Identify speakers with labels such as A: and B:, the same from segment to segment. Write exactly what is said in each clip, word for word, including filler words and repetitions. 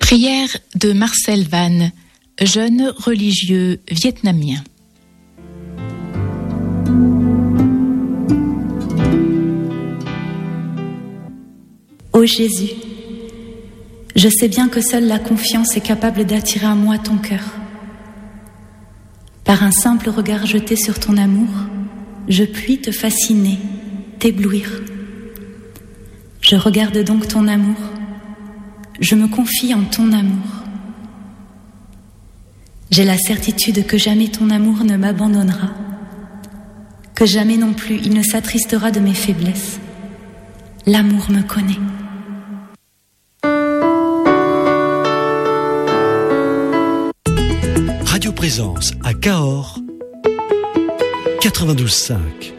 A: Prière de Marcel Van, jeune religieux vietnamien.
B: Ô Jésus, je sais bien que seule la confiance est capable d'attirer à moi ton cœur. Par un simple regard jeté sur ton amour, je puis te fasciner, t'éblouir. Je regarde donc ton amour, je me confie en ton amour. J'ai la certitude que jamais ton amour ne m'abandonnera, que jamais non plus il ne s'attristera de mes faiblesses. L'amour me connaît.
C: Radio Présence à Cahors, quatre-vingt-douze cinq.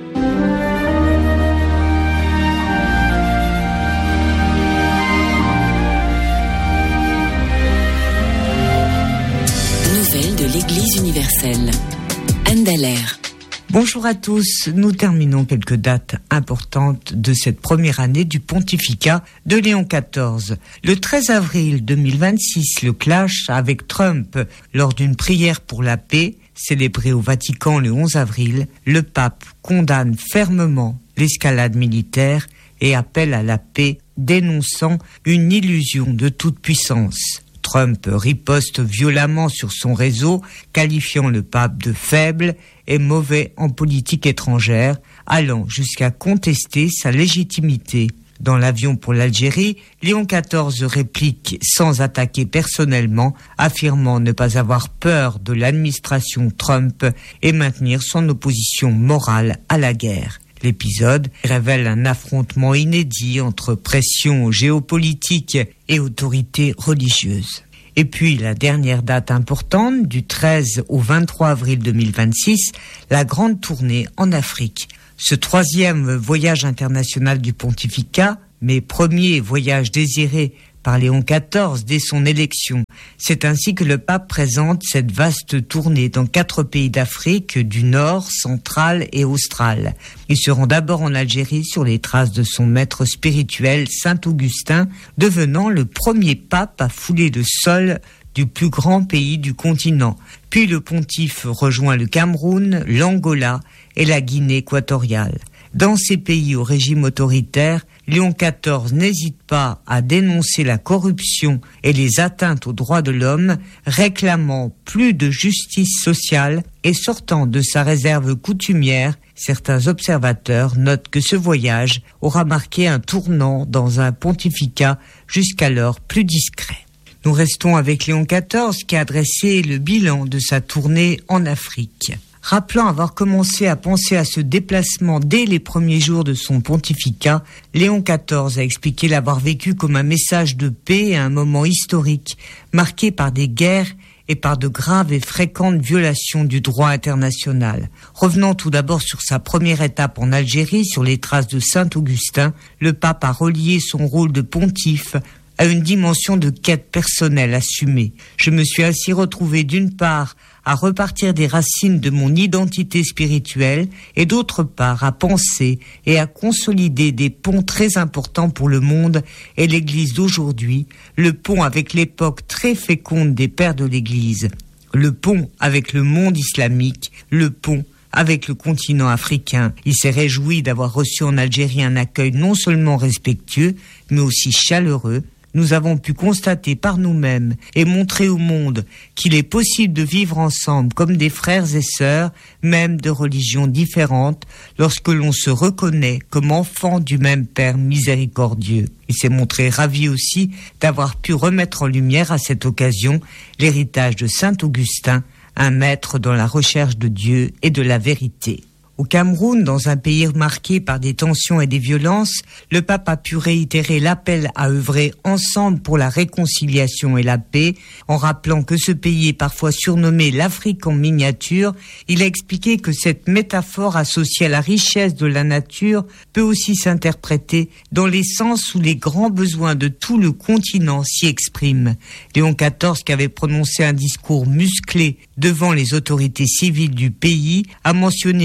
D: Nouvelles de l'Église universelle. Anne Dallaire.
E: Bonjour à tous, nous terminons quelques dates importantes de cette première année du pontificat de Léon quatorze. Le treize avril deux mille vingt-six, le clash avec Trump lors d'une prière pour la paix, célébrée au Vatican le onze avril, le pape condamne fermement l'escalade militaire et appelle à la paix, dénonçant une illusion de toute puissance. Trump riposte violemment sur son réseau, qualifiant le pape de faible et mauvais en politique étrangère, allant jusqu'à contester sa légitimité. Dans l'avion pour l'Algérie, Léon quatorze réplique sans attaquer personnellement, affirmant ne pas avoir peur de l'administration Trump et maintenir son opposition morale à la guerre. L'épisode révèle un affrontement inédit entre pression géopolitique et autorité religieuse. Et puis, la dernière date importante, du treize au vingt-trois avril deux mille vingt-six, la grande tournée en Afrique. Ce troisième voyage international du pontificat, mais premier voyage désiré par Léon quatorze dès son élection. C'est ainsi que le pape présente cette vaste tournée dans quatre pays d'Afrique du Nord, central et austral. Il se rend d'abord en Algérie sur les traces de son maître spirituel, Saint Augustin, devenant le premier pape à fouler le sol du plus grand pays du continent. Puis le pontife rejoint le Cameroun, l'Angola et la Guinée équatoriale. Dans ces pays au régime autoritaire, Léon quatorze n'hésite pas à dénoncer la corruption et les atteintes aux droits de l'homme, réclamant plus de justice sociale et sortant de sa réserve coutumière. Certains observateurs notent que ce voyage aura marqué un tournant dans un pontificat jusqu'alors plus discret. Nous restons avec Léon quatorze qui a dressé le bilan de sa tournée en Afrique. Rappelant avoir commencé à penser à ce déplacement dès les premiers jours de son pontificat, Léon quatorze a expliqué l'avoir vécu comme un message de paix à un moment historique, marqué par des guerres et par de graves et fréquentes violations du droit international. Revenant tout d'abord sur sa première étape en Algérie, sur les traces de Saint Augustin, le pape a relié son rôle de pontife à une dimension de quête personnelle assumée. Je me suis ainsi retrouvé d'une part à repartir des racines de mon identité spirituelle et d'autre part à penser et à consolider des ponts très importants pour le monde et l'Église d'aujourd'hui, le pont avec l'époque très féconde des pères de l'Église, le pont avec le monde islamique, le pont avec le continent africain. Il s'est réjoui d'avoir reçu en Algérie un accueil non seulement respectueux, mais aussi chaleureux. Nous avons pu constater par nous-mêmes et montrer au monde qu'il est possible de vivre ensemble comme des frères et sœurs, même de religions différentes, lorsque l'on se reconnaît comme enfant du même Père miséricordieux. Il s'est montré ravi aussi d'avoir pu remettre en lumière à cette occasion l'héritage de Saint Augustin, un maître dans la recherche de Dieu et de la vérité. Au Cameroun, dans un pays marqué par des tensions et des violences, le pape a pu réitérer l'appel à œuvrer ensemble pour la réconciliation et la paix, en rappelant que ce pays est parfois surnommé l'Afrique en miniature. Il a expliqué que cette métaphore associée à la richesse de la nature peut aussi s'interpréter dans les sens où les grands besoins de tout le continent s'y expriment. Léon quatorze, qui avait prononcé un discours musclé devant les autorités civiles du pays, a mentionné une nouvelle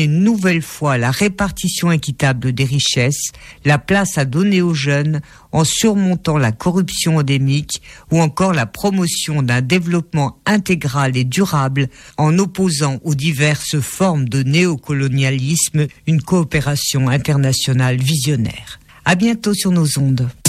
E: nouvelle fois la répartition équitable des richesses, la place à donner aux jeunes en surmontant la corruption endémique ou encore la promotion d'un développement intégral et durable en opposant aux diverses formes de néocolonialisme une coopération internationale visionnaire. À bientôt sur nos ondes.